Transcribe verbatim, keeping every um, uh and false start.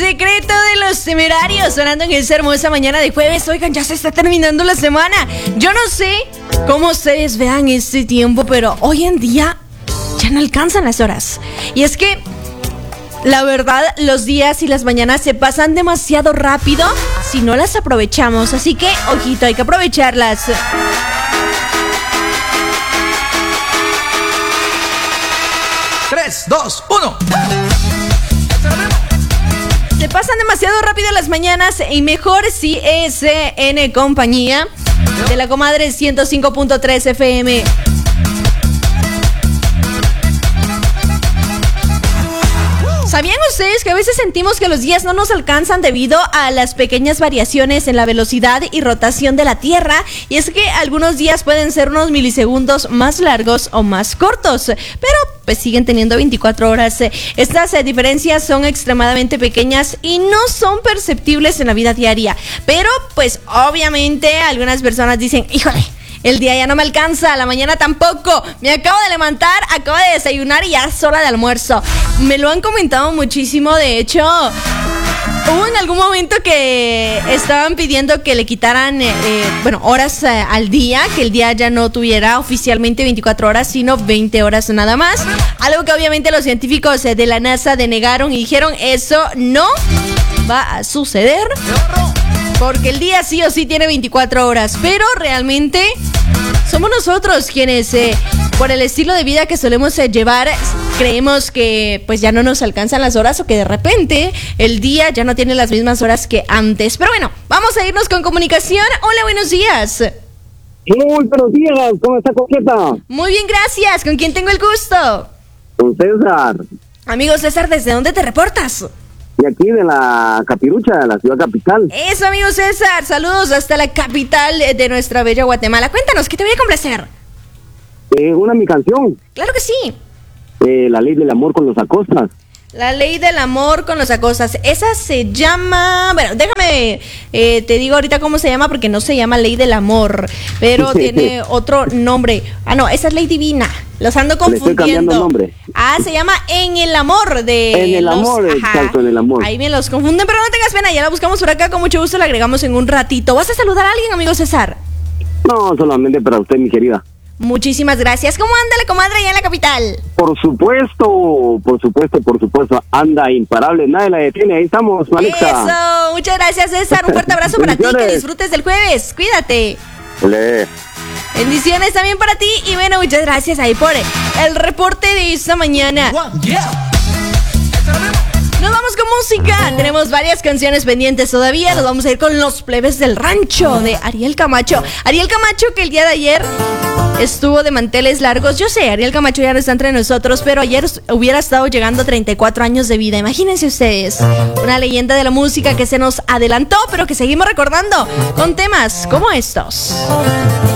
secreto de los temerarios, sonando en esta hermosa mañana de jueves. Oigan, ya se está terminando la semana. Yo no sé cómo ustedes vean este tiempo, pero hoy en día ya no alcanzan las horas. Y es que la verdad, los días y las mañanas se pasan demasiado rápido si no las aprovechamos. Así que, ojito, hay que aprovecharlas. tres, dos, uno. Se pasan demasiado rápido las mañanas y mejor si es en compañía de la comadre ciento cinco punto tres F M. ¿Sabían ustedes que a veces sentimos que los días no nos alcanzan debido a las pequeñas variaciones en la velocidad y rotación de la Tierra? Y es que algunos días pueden ser unos milisegundos más largos o más cortos, pero pues siguen teniendo veinticuatro horas. Estas eh, diferencias son extremadamente pequeñas y no son perceptibles en la vida diaria. Pero pues obviamente algunas personas dicen, híjole, el día ya no me alcanza, la mañana tampoco. Me acabo de levantar, acabo de desayunar y ya es hora de almuerzo. Me lo han comentado muchísimo, de hecho, hubo en algún momento que estaban pidiendo que le quitaran, eh, bueno, horas eh, al día, que el día ya no tuviera oficialmente veinticuatro horas, sino veinte horas nada más. Algo que obviamente los científicos eh, de la NASA denegaron y dijeron, eso no va a suceder. Porque el día sí o sí tiene veinticuatro horas, pero realmente somos nosotros quienes, eh, por el estilo de vida que solemos eh, llevar, creemos que pues ya no nos alcanzan las horas o que de repente el día ya no tiene las mismas horas que antes. Pero bueno, vamos a irnos con comunicación. Hola, buenos días. Muy buenos días, ¿cómo está, Coqueta? Muy bien, gracias. ¿Con quién tengo el gusto? Con César. Amigo César, ¿desde dónde te reportas? De aquí, de la Capirucha, de la ciudad capital. Eso, amigo César, saludos hasta la capital de nuestra bella Guatemala. Cuéntanos, ¿qué te voy a complacer? Eh, una mi canción. Claro que sí. Eh, La Ley del Amor con los Acostas. La Ley del Amor con los Acostas. Esa se llama... Bueno, déjame... Eh, te digo ahorita cómo se llama, porque no se llama Ley del Amor, pero tiene otro nombre. Ah, no, esa es Ley Divina. Los ando confundiendo. Le estoy cambiando el nombre. Ah, se llama En el Amor de... En el los... Amor, Ajá. exacto, En el Amor. Ahí me los confunden, pero no tengas pena, ya la buscamos por acá, con mucho gusto la agregamos en un ratito. ¿Vas a saludar a alguien, amigo César? No, solamente para usted, mi querida. Muchísimas gracias. ¿Cómo anda la comadre allá en la capital? Por supuesto, por supuesto, por supuesto. Anda imparable, nadie la detiene. Ahí estamos, Alexa. Eso, muchas gracias, César. Un fuerte abrazo para ti, que disfrutes del jueves. Cuídate. Olé. Bendiciones también para ti. Y bueno, muchas gracias ahí por el reporte de esta mañana. Nos vamos con música. Tenemos varias canciones pendientes todavía. Nos vamos a ir con Los Plebes del Rancho de Ariel Camacho. Ariel Camacho, que el día de ayer estuvo de manteles largos. Yo sé, Ariel Camacho ya no está entre nosotros, pero ayer hubiera estado llegando a treinta y cuatro años de vida. Imagínense ustedes, una leyenda de la música que se nos adelantó, pero que seguimos recordando con temas como estos.